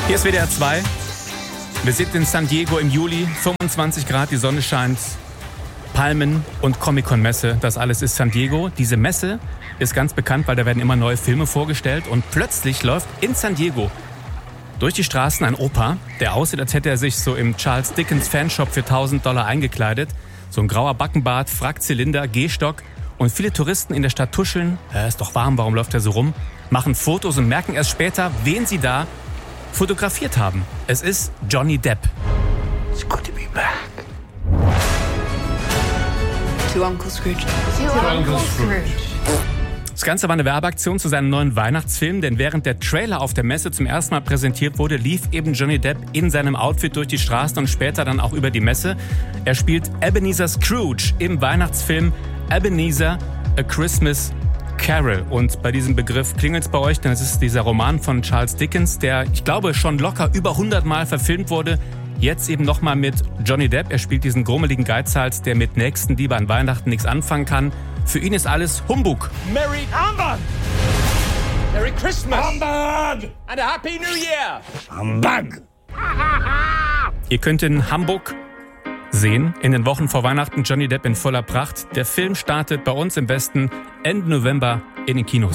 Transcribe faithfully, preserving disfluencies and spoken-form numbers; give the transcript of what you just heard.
Hier ist W D R zwei. Wir sind in San Diego im Juli, fünfundzwanzig Grad, die Sonne scheint, Palmen und Comic-Con-Messe, das alles ist San Diego. Diese Messe ist ganz bekannt, weil da werden immer neue Filme vorgestellt und plötzlich läuft in San Diego durch die Straßen ein Opa, der aussieht, als hätte er sich so im Charles Dickens Fanshop für tausend Dollar eingekleidet. So ein grauer Backenbart, Frackzylinder, Gehstock und viele Touristen in der Stadt tuscheln. Ja, ist doch warm, warum läuft er so rum? Machen Fotos und merken erst später, wen sie da fotografiert haben. Es ist Johnny Depp. It's good to be back. To Uncle Scrooge. To, To Uncle Scrooge. Das Ganze war eine Werbeaktion zu seinem neuen Weihnachtsfilm, denn während der Trailer auf der Messe zum ersten Mal präsentiert wurde, lief eben Johnny Depp in seinem Outfit durch die Straßen und später dann auch über die Messe. Er spielt Ebenezer Scrooge im Weihnachtsfilm Ebenezer: A Christmas Carol. Und bei diesem Begriff klingelt's bei euch, denn es ist dieser Roman von Charles Dickens, der, ich glaube, schon locker über hundert Mal verfilmt wurde. Jetzt eben nochmal mit Johnny Depp. Er spielt diesen grummeligen Geizhals, der mit Nächstenliebe an Weihnachten nichts anfangen kann. Für ihn ist alles Humbug. Merry Humbug! Merry Christmas! Humbug! And a Happy New Year! Humbug! Ihr könnt in Hamburg sehen, in den Wochen vor Weihnachten Johnny Depp in voller Pracht. Der Film startet bei uns im Westen Ende November in den Kinos.